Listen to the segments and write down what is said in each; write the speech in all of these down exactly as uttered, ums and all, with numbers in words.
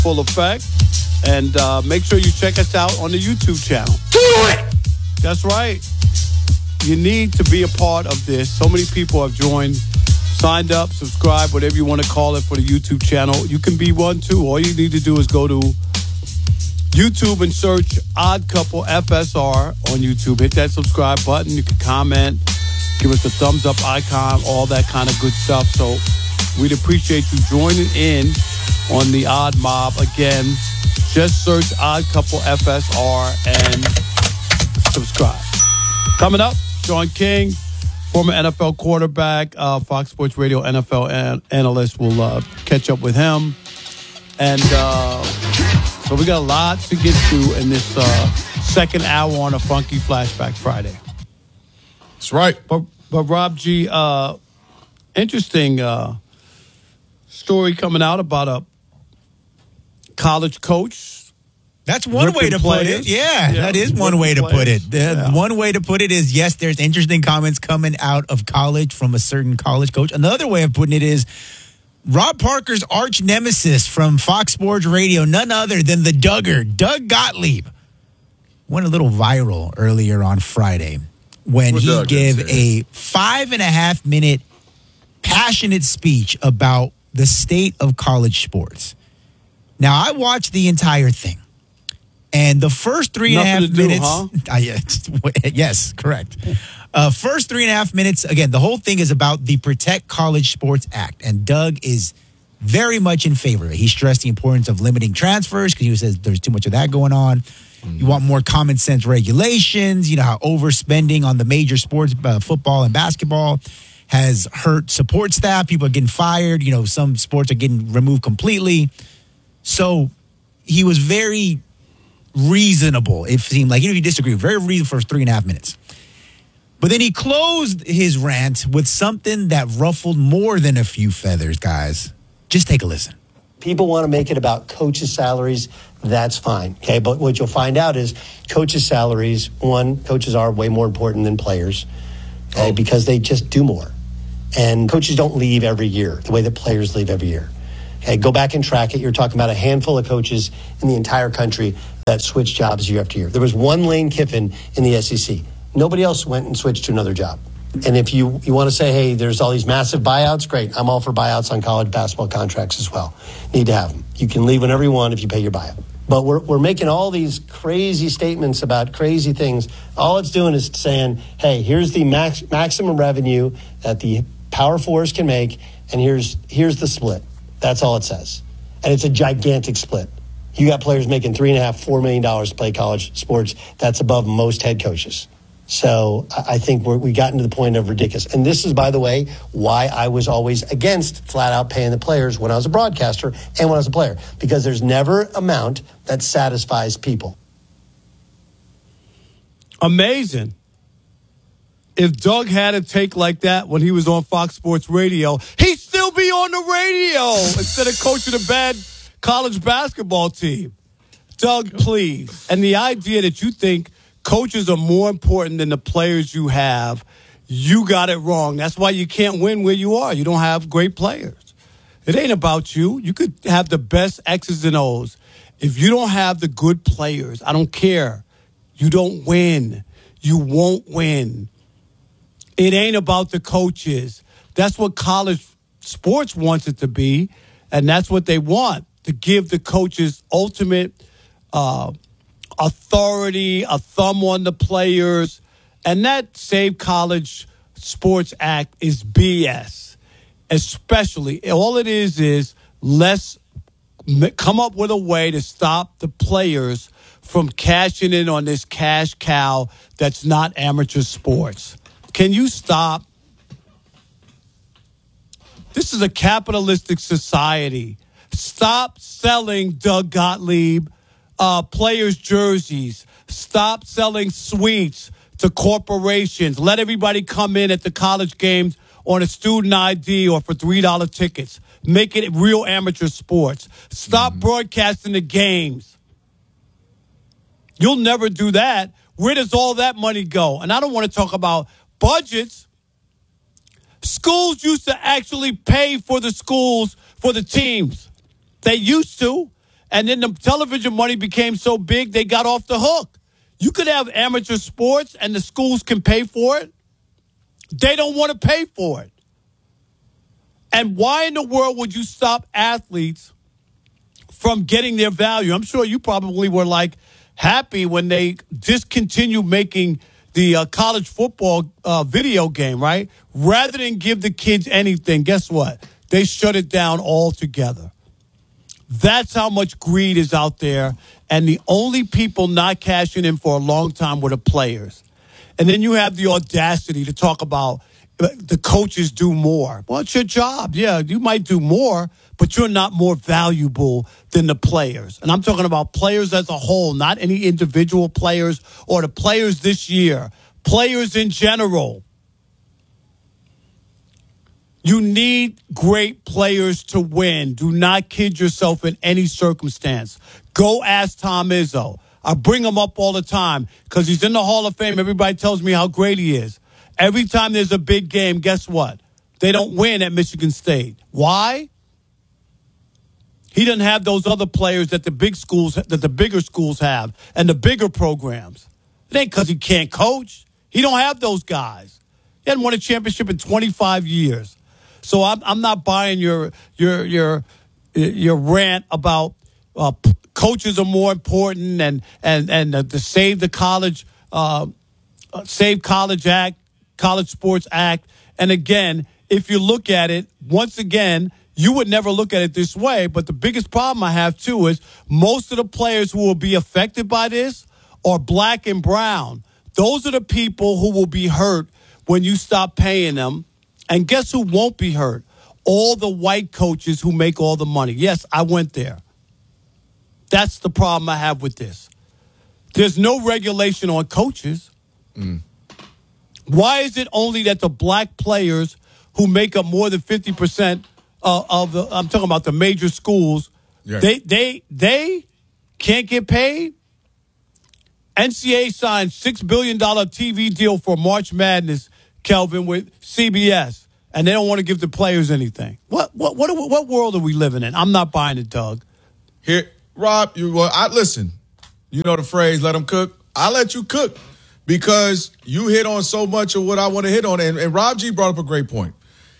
full effect. And uh, make sure you check us out on the YouTube channel. Do it! That's right. You need to be a part of this. So many people have joined, signed up, subscribed, whatever you want to call it for the YouTube channel. You can be one too. All you need to do is go to YouTube and search Odd Couple F S R on YouTube. Hit that subscribe button. You can comment, give us a thumbs up icon, all that kind of good stuff. So we'd appreciate you joining in on the Odd Mob. Again, just search Odd Couple F S R and subscribe. Coming up, Sean King, former N F L quarterback, uh, Fox Sports Radio N F L an- analyst. We'll uh, catch up with him. And uh, so we got a lot to get to in this uh, second hour on a Funky Flashback Friday. That's right. But, but Rob G., uh, interesting uh, story coming out about a college coach. That's one way to put it. Yeah, yeah, that is one way to put it. Yeah. One way to put it is, yes, there's interesting comments coming out of college from a certain college coach. Another way of putting it is Rob Parker's arch nemesis from Fox Sports Radio, none other than the Duggar, Doug Gottlieb, went a little viral earlier on Friday when What he Doug gave is a five and a half minute passionate speech about the state of college sports. Now, I watched the entire thing. And the first three and a half Nothing to do, minutes, huh? uh, yeah, yes, correct. Uh, first three and a half minutes, again, the whole thing is about the Protect College Sports Act. And Doug is very much in favor of it. He stressed the importance of limiting transfers because he says there's too much of that going on. Mm-hmm. You want more common sense regulations. You know how overspending on the major sports, uh, football and basketball, has hurt support staff. People are getting fired. You know, some sports are getting removed completely. So he was very reasonable, it seemed like. Even if you disagree, very reasonable for three and a half minutes. But then he closed his rant with something that ruffled more than a few feathers, guys. Just take a listen. People want to make it about coaches' salaries. That's fine. Okay. But what you'll find out is coaches' salaries, one, coaches are way more important than players. Okay, oh. Because they just do more. And coaches don't leave every year the way that players leave every year. Okay, go back and track it. You're talking about a handful of coaches in the entire country that switch jobs year after year. There was one Lane Kiffin in the S E C. Nobody else went and switched to another job. And if you, you want to say, hey, there's all these massive buyouts, great. I'm all for buyouts on college basketball contracts as well. Need to have them. You can leave whenever you want if you pay your buyout. But we're we're making all these crazy statements about crazy things. All it's doing is saying, hey, here's the max, maximum revenue that the Power Fours can make, and here's here's the split. That's all it says. And it's a gigantic split. You got players making three and a half, four million dollars to play college sports. That's above most head coaches. So I think we're, we gotten to the point of ridiculous. And this is, by the way, why I was always against flat out paying the players when I was a broadcaster and when I was a player, because there's never amount that satisfies people. Amazing. If Doug had a take like that when he was on Fox Sports Radio, he'd still be on the radio instead of coaching a bad college basketball team. Doug, please. And the idea that you think coaches are more important than the players you have, you got it wrong. That's why you can't win where you are. You don't have great players. It ain't about you. You could have the best X's and O's. If you don't have the good players, I don't care. You don't win. You won't win. It ain't about the coaches. That's what college sports wants it to be, and that's what they want, to give the coaches ultimate uh, authority, a thumb on the players. And that Save College Sports Act is B S. Especially, all it is is let's come up with a way to stop the players from cashing in on this cash cow that's not amateur sports. Can you stop? This is a capitalistic society. Stop selling Doug Gottlieb uh, players' jerseys. Stop selling suites to corporations. Let everybody come in at the college games on a student I D or for three dollars tickets. Make it real amateur sports. Stop mm-hmm. broadcasting the games. You'll never do that. Where does all that money go? And I don't want to talk about budgets. Schools used to actually pay for the schools, for the teams. They used to. And then the television money became so big, they got off the hook. You could have amateur sports and the schools can pay for it. They don't want to pay for it. And why in the world would you stop athletes from getting their value? I'm sure you probably were like happy when they discontinued making the uh, college football uh, video game, right? Rather than give the kids anything, guess what? They shut it down altogether. That's how much greed is out there. And the only people not cashing in for a long time were the players. And then you have the audacity to talk about the coaches do more. Well, it's your job. Yeah, you might do more, but you're not more valuable than the players. And I'm talking about players as a whole, not any individual players or the players this year. Players in general. You need great players to win. Do not kid yourself in any circumstance. Go ask Tom Izzo. I bring him up all the time because he's in the Hall of Fame. Everybody tells me how great he is. Every time there's a big game, guess what? They don't win at Michigan State. Why? He doesn't have those other players that the big schools, that the bigger schools have, and the bigger programs. It ain't because he can't coach. He don't have those guys. He hasn't won a championship in twenty-five years. So I'm, I'm not buying your your your your rant about uh, coaches are more important and and and the, the Save the College uh, Save College Act. College Sports Act. And again, if you look at it, once again, you would never look at it this way. But the biggest problem I have, too, is most of the players who will be affected by this are black and brown. Those are the people who will be hurt when you stop paying them. And guess who won't be hurt? All the white coaches who make all the money. Yes, I went there. That's the problem I have with this. There's no regulation on coaches. Mm. Why is it only that the black players who make up more than fifty percent uh, of the, I'm talking about the major schools, yeah. they they they can't get paid? N C A A signed six billion dollars T V deal for March Madness, Kelvin, with C B S, and they don't want to give the players anything. What what what what world are we living in? I'm not buying it, Doug. Here, Rob, you well, I listen. You know the phrase, let them cook. I let you cook. Because you hit on so much of what I want to hit on. And, and Rob G brought up a great point.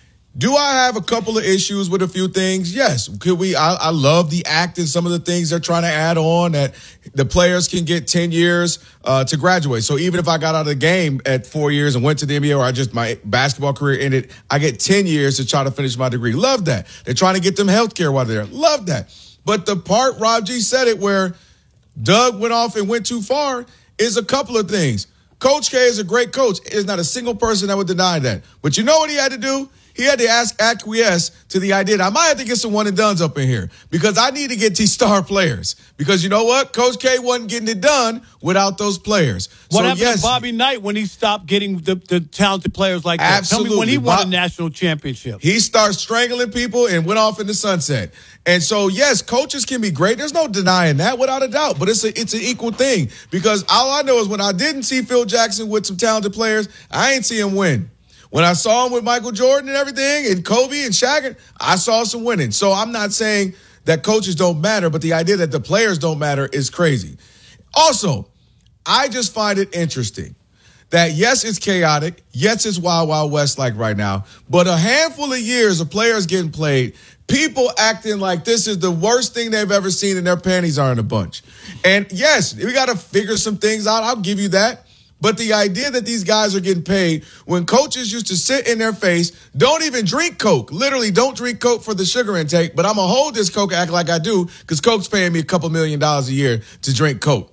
Do I have a couple of issues with a few things? Yes. Could we? I, I love the act and some of the things they're trying to add on, that the players can get ten years uh, to graduate. So even if I got out of the game at four years and went to the N B A, or I just my basketball career ended, I get ten years to try to finish my degree. Love that. They're trying to get them health care while they're there. Love that. But the part Rob G said it where Doug went off and went too far is a couple of things. Coach K is a great coach. There's not a single person that would deny that. But you know what he had to do? He had to ask, acquiesce to the idea that I might have to get some one and dones up in here because I need to get these star players. Because you know what? Coach K wasn't getting it done without those players. What so, happened yes, to Bobby Knight when he stopped getting the, the talented players like that? Absolutely. Tell me when he won Bob, a national championship. He started strangling people and went off in the sunset. And so, yes, coaches can be great. There's no denying that, without a doubt. But it's a, it's an equal thing because all I know is when I didn't see Phil Jackson with some talented players, I ain't see him win. When I saw him with Michael Jordan and everything and Kobe and Shaq, I saw some winning. So I'm not saying that coaches don't matter, but the idea that the players don't matter is crazy. Also, I just find it interesting that, yes, it's chaotic. Yes, it's Wild Wild West like right now. But a handful of years of players getting played, people acting like this is the worst thing they've ever seen and their panties are in a bunch. And, yes, we got to figure some things out. I'll give you that. But the idea that these guys are getting paid when coaches used to sit in their face, don't even drink Coke. Literally, don't drink Coke for the sugar intake. But I'm going to hold this Coke, act like I do, because Coke's paying me a couple million dollars a year to drink Coke.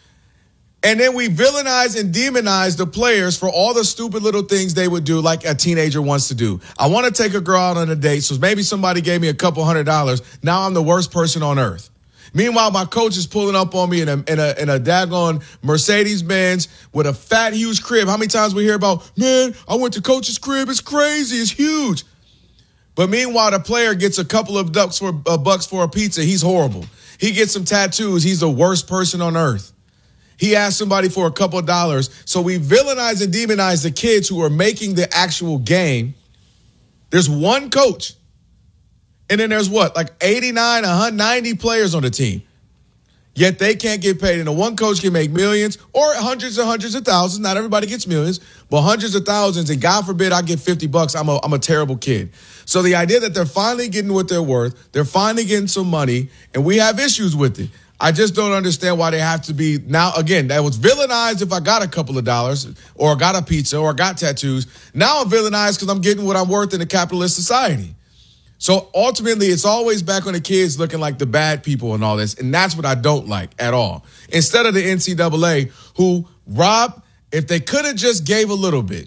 And then we villainize and demonize the players for all the stupid little things they would do like a teenager wants to do. I want to take a girl out on a date, so maybe somebody gave me a couple hundred dollars. Now I'm the worst person on earth. Meanwhile, my coach is pulling up on me in a in a in a daggone Mercedes-Benz with a fat, huge crib. How many times we hear about, man, I went to coach's crib. It's crazy. It's huge. But meanwhile, the player gets a couple of bucks for uh, bucks for a pizza. He's horrible. He gets some tattoos. He's the worst person on earth. He asked somebody for a couple of dollars. So we villainize and demonize the kids who are making the actual game. There's one coach. And then there's what, like eighty-nine, one hundred ninety players on the team. Yet they can't get paid. And the one coach can make millions or hundreds and hundreds of thousands. Not everybody gets millions, but hundreds of thousands. And God forbid I get fifty bucks. I'm a, I'm a terrible kid. So the idea that they're finally getting what they're worth, they're finally getting some money, and we have issues with it. I just don't understand why they have to be now. Again, that was villainized if I got a couple of dollars or got a pizza or got tattoos. Now I'm villainized because I'm getting what I'm worth in a capitalist society. So ultimately, it's always back on the kids looking like the bad people and all this. And that's what I don't like at all. Instead of the N C double A, who, Rob, if they could have just gave a little bit.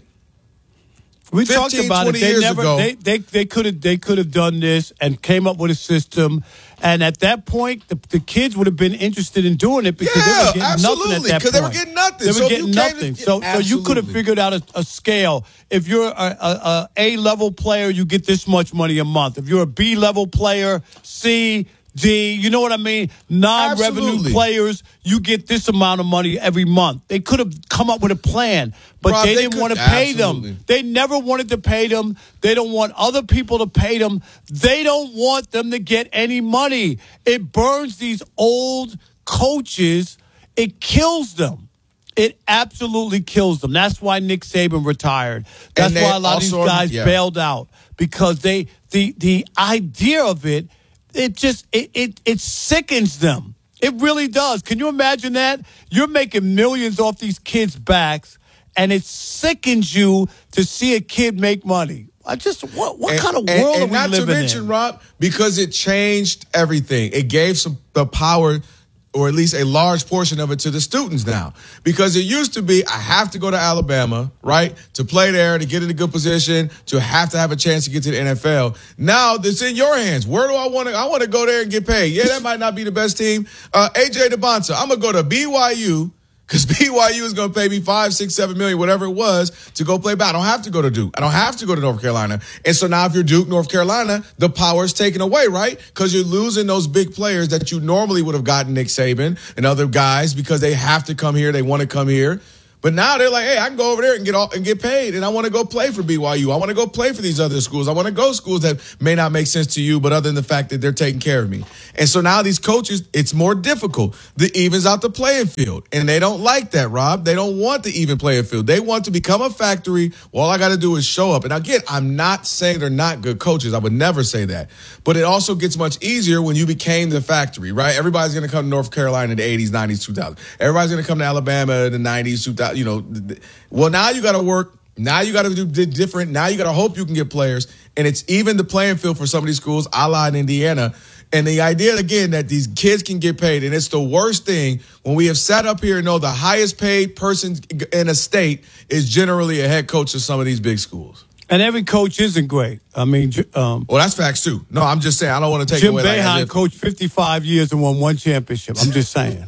We talked about it. They never. Ago, they they they could have they could have done this and came up with a system. And at that point, the, the kids would have been interested in doing it because yeah, they were getting absolutely, nothing at that point. Because they were getting nothing. They were so getting nothing. To, so, so you could have figured out a, a scale. If you're a, a, a A-level player, you get this much money a month. If you're a B-level player, C, D, you know what I mean? Non-revenue Absolutely. players, you get this amount of money every month. They could have come up with a plan, but Rob, they, they didn't could, want to pay absolutely. them. They never wanted to pay them. They don't want other people to pay them. They don't want them to get any money. It burns these old coaches. It kills them. It absolutely kills them. That's why Nick Saban retired. That's And why a lot also, of these guys yeah. bailed out, because they the the idea of it, it just it, it it sickens them. It really does. Can you imagine that? You're making millions off these kids' backs, and it sickens you to see a kid make money. I just what what and, kind of and, world and are we not living to mention, in? Rob, because it changed everything. It gave some the power, or at least a large portion of it, to the students now. Because it used to be, I have to go to Alabama, right, to play there, to get in a good position, to have to have a chance to get to the N F L. Now it's in your hands. Where do I want to? I want to go there and get paid. Yeah, that might not be the best team. Uh, A J DeBonta, I'm gonna go to B Y U. Because B Y U is going to pay me five, six, seven million, whatever it was, to go play ball. I don't have to go to Duke. I don't have to go to North Carolina. And so now if you're Duke, North Carolina, the power is taken away, right? Because you're losing those big players that you normally would have gotten, Nick Saban and other guys, because they have to come here. They want to come here. But now they're like, hey, I can go over there and get all, and get paid, and I want to go play for B Y U. I want to go play for these other schools. I want to go schools that may not make sense to you, but other than the fact that they're taking care of me. And so now these coaches, it's more difficult. The evens out the playing field, and they don't like that, Rob. They don't want the even playing field. They want to become a factory. Well, all I got to do is show up. And again, I'm not saying they're not good coaches. I would never say that. But it also gets much easier when you became the factory, right? Everybody's going to come to North Carolina in the eighties, nineties, two thousands. Everybody's going to come to Alabama in the nineties, two thousands. You know, well, now you got to work. Now you got to do different. Now you got to hope you can get players. And it's even the playing field for some of these schools, a la in Indiana. And the idea, again, that these kids can get paid. And it's the worst thing when we have sat up here and know the highest paid person in a state is generally a head coach of some of these big schools. And every coach isn't great. I mean, um, well, that's facts, too. No, I'm just saying, I don't want to take Jim away. Jim like Boeheim coached fifty-five years and won one championship. I'm just saying.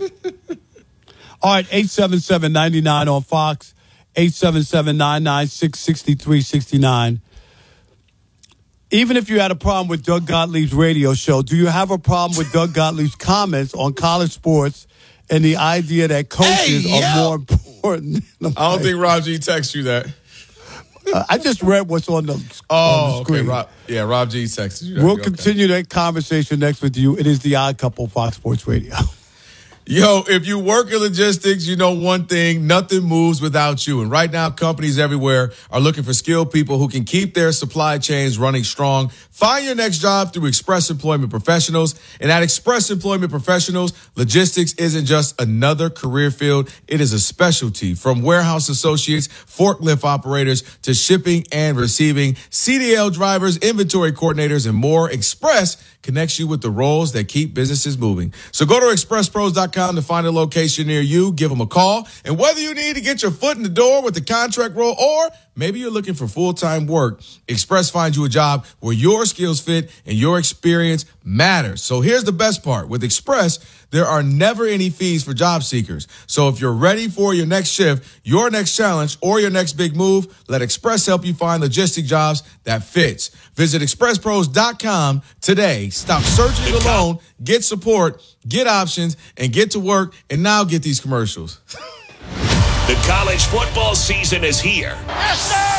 All right, eight seven seven, nine nine on Fox, eight seven seven, nine nine six, six three six nine. Even if you had a problem with Doug Gottlieb's radio show, do you have a problem with Doug Gottlieb's comments on college sports and the idea that coaches hey, are more important? I don't think Rob G texted you that. Uh, I just read what's on the, oh, on the screen. Okay, Rob, yeah, Rob G texted you that. We'll okay. continue that conversation next with you. It is the Odd Couple, Fox Sports Radio. Yo, if you work in logistics, you know one thing, nothing moves without you. And right now, companies everywhere are looking for skilled people who can keep their supply chains running strong. Find your next job through Express Employment Professionals. And at Express Employment Professionals, logistics isn't just another career field. It is a specialty. From warehouse associates, forklift operators, to shipping and receiving, C D L drivers, inventory coordinators, and more. Express connects you with the roles that keep businesses moving. So go to express pros dot com to find a location near you. Give them a call. And whether you need to get your foot in the door with the contract role or maybe you're looking for full-time work, Express finds you a job where your skills fit and your experience matters. So here's the best part. With Express, there are never any fees for job seekers. So if you're ready for your next shift, your next challenge, or your next big move, let Express help you find logistic jobs that fits. Visit express pros dot com today. Stop searching alone, get support, get options, and get to work, and now get these commercials. The college football season is here. Yes, sir! Let's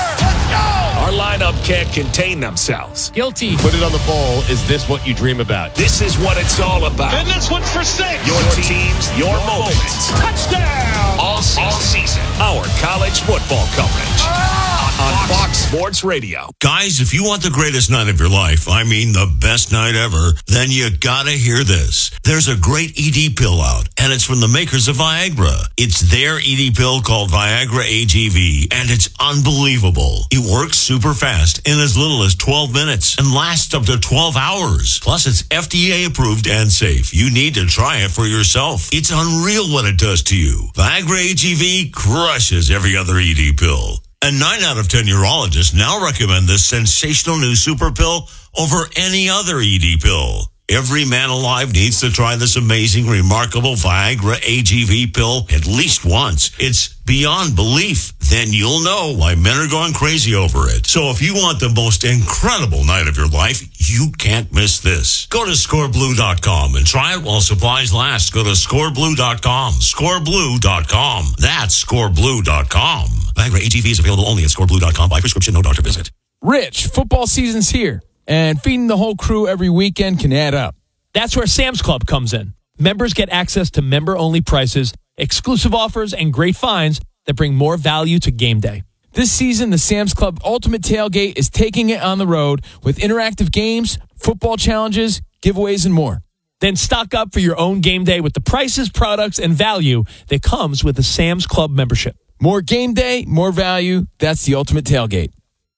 Our lineup can't contain themselves. Guilty. Put it on the bowl. Is this what you dream about? This is what it's all about. And this one's for six. Your teams, your moments. Touchdown. All season. All season. Our college football coverage. On Fox Sports Radio. Guys, if you want the greatest night of your life, I mean the best night ever, then you gotta hear this. There's a great E D pill out, and it's from the makers of Viagra. It's their E D pill called Viagra A G V, and it's unbelievable. It works super fast in as little as twelve minutes and lasts up to twelve hours. Plus, it's F D A approved and safe. You need to try it for yourself. It's unreal what it does to you. Viagra A G V crushes every other E D pill. And nine out of ten urologists now recommend this sensational new super pill over any other E D pill. Every man alive needs to try this amazing, remarkable Viagra A G V pill at least once. It's beyond belief. Then you'll know why men are going crazy over it. So if you want the most incredible night of your life, you can't miss this. Go to score blue dot com and try it while supplies last. Go to score blue dot com. score blue dot com. That's score blue dot com. Viagra A G V is available only at score blue dot com by prescription, no doctor visit. Rich, football season's here, and feeding the whole crew every weekend can add up. That's where Sam's Club comes in. Members get access to member-only prices, exclusive offers, and great finds that bring more value to game day. This season, the Sam's Club Ultimate Tailgate is taking it on the road with interactive games, football challenges, giveaways, and more. Then stock up for your own game day with the prices, products, and value that comes with a Sam's Club membership. More game day, more value. That's the Ultimate Tailgate.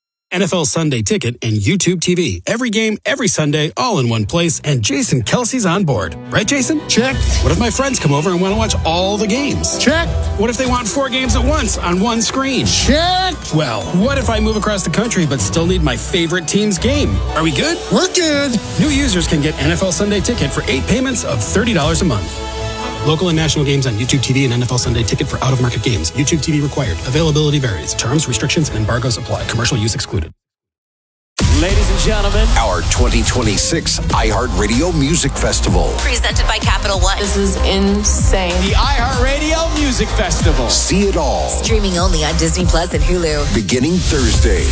N F L Sunday Ticket and YouTube T V. Every game, every Sunday, all in one place, and Jason Kelsey's on board. Right, Jason? Check. What if my friends come over and want to watch all the games? Check. What if they want four games at once on one screen? Check. Well, what if I move across the country but still need my favorite team's game? Are we good? We're good. New users can get N F L Sunday Ticket for eight payments of thirty dollars a month. Local and national games on YouTube T V and N F L Sunday Ticket for out-of-market games. YouTube T V required. Availability varies. Terms, restrictions, and embargoes apply. Commercial use excluded. Ladies and gentlemen, our twenty twenty-six iHeartRadio Music Festival. Presented by Capital One. This is insane. The iHeartRadio Music Festival. See it all. Streaming only on Disney Plus and Hulu. Beginning Thursday.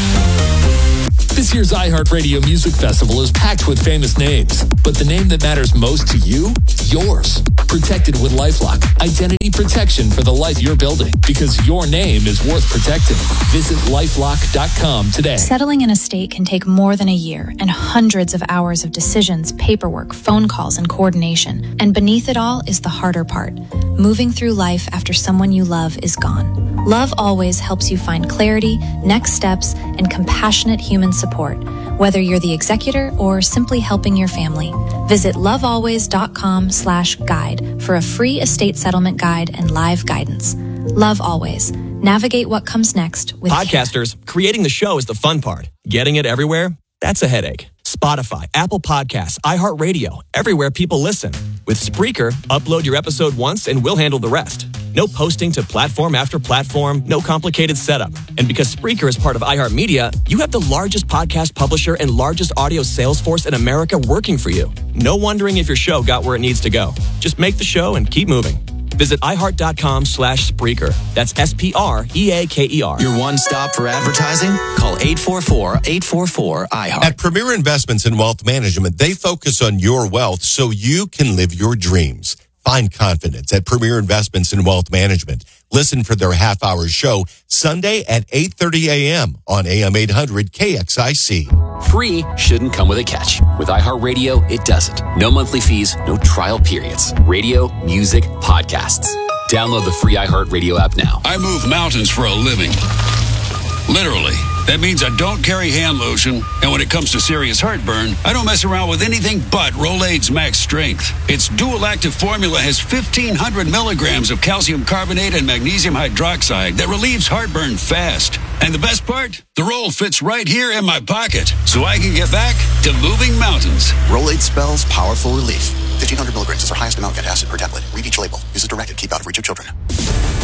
This year's iHeartRadio Music Festival is packed with famous names, but the name that matters most to you? Yours. Protected with LifeLock. Identity protection for the life you're building, because your name is worth protecting. Visit lifelock dot com today. Settling in a state can take more than a year and hundreds of hours of decisions, paperwork, phone calls, and coordination. And beneath it all is the harder part, moving through life after someone you love is gone. Love Always helps you find clarity, next steps, and compassionate human support, whether you're the executor or simply helping your family. Visit lovealways dot com slash guide for a free estate settlement guide and live guidance. Love Always. Navigate what comes next with Podcasters, care. Creating the show is the fun part. Getting it everywhere, that's a headache. Spotify, Apple Podcasts, iHeartRadio, everywhere people listen. With Spreaker, upload your episode once and we'll handle the rest. No posting to platform after platform, no complicated setup. And because Spreaker is part of iHeartMedia, you have the largest podcast publisher and largest audio sales force in America working for you. No wondering if your show got where it needs to go. Just make the show and keep moving. Visit iHeart.com slash Spreaker. That's S P R E A K E R. Your one stop for advertising? Call eight four four, eight four four, iHeart. At Premier Investments in Wealth Management, they focus on your wealth so you can live your dreams. Find confidence at Premier Investments in Wealth Management. Listen for their half-hour show Sunday at eight thirty a.m. on A M eight hundred K X I C. Free shouldn't come with a catch. With iHeartRadio, it doesn't. No monthly fees, no trial periods. Radio, music, podcasts. Download the free iHeartRadio app now. I move mountains for a living. Literally. That means I don't carry hand lotion, and when it comes to serious heartburn, I don't mess around with anything but Rolaids Max Strength. Its dual-active formula has fifteen hundred milligrams of calcium carbonate and magnesium hydroxide that relieves heartburn fast. And the best part? The roll fits right here in my pocket, so I can get back to moving mountains. Rolaids spells powerful relief. fifteen hundred milligrams is our highest amount of antacid per tablet. Read each label. Use as directed. Keep out of reach of children.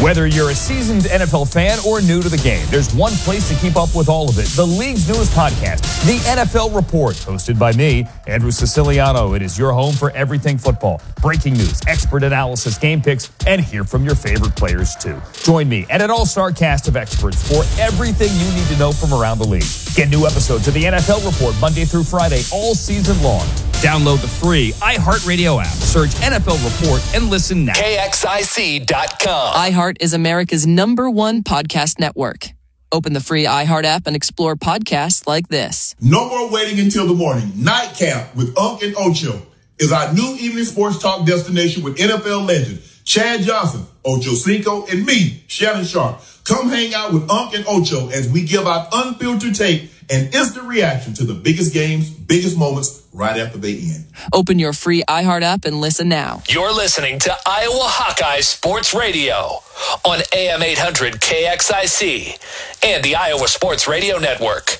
Whether you're a seasoned N F L fan or new to the game, there's one place to keep up with all of it. The league's newest podcast, The N F L Report, hosted by me, Andrew Siciliano. It is your home for everything football. Breaking news, expert analysis, game picks, and hear from your favorite players, too. Join me and an all-star cast of experts for everything you need to know from around the league. Get new episodes of The N F L Report Monday through Friday all season long. Download the free iHeartRadio app. Search N F L Report and listen now. K X I C dot com. iHeart is America's number one podcast network. Open the free iHeart app and explore podcasts like this. No more waiting until the morning. Nightcap with Unc and Ocho is our new evening sports talk destination with N F L legend Chad Johnson, Ocho Cinco, and me, Shannon Sharp. Come hang out with Unc and Ocho as we give out unfiltered take and instant reaction to the biggest games, biggest moments right after they end. Open your free iHeart app and listen now. You're listening to Iowa Hawkeye Sports Radio on A M eight hundred K X I C and the Iowa Sports Radio Network.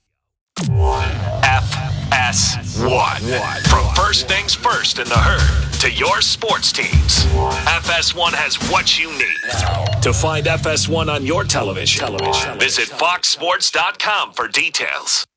F S one. From first things first in the herd to your sports teams, F S one has what you need. To find F S one on your television, television. Visit fox sports dot com for details.